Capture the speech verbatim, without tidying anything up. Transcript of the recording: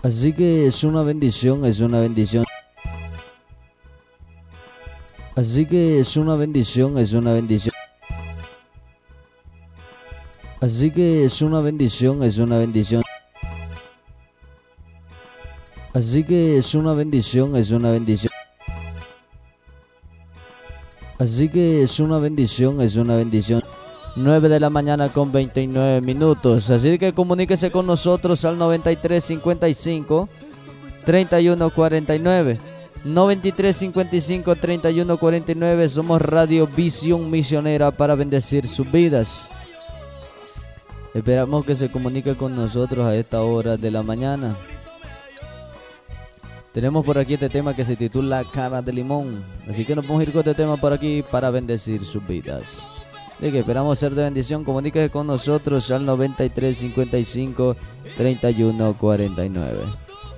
Así que es una bendición, es una bendición. Así que es una bendición, es una bendición. Así que es una bendición, es una bendición. Así que es una bendición, es una bendición. Así que es una bendición, es una bendición. nueve de la mañana con veintinueve minutos. Así que comuníquese con nosotros al noventa y tres cincuenta y cinco treinta y uno cuarenta y nueve. noventa y tres cincuenta y cinco treinta y uno cuarenta y nueve. Somos Radio Visión Misionera para bendecir sus vidas. Esperamos que se comunique con nosotros a esta hora de la mañana. Tenemos por aquí este tema que se titula Cara de Limón. Así que nos vamos a ir con este tema por aquí para bendecir sus vidas. Así que esperamos ser de bendición. Comuníquese con nosotros al noventa y tres cincuenta y cinco treinta y uno cuarenta y nueve.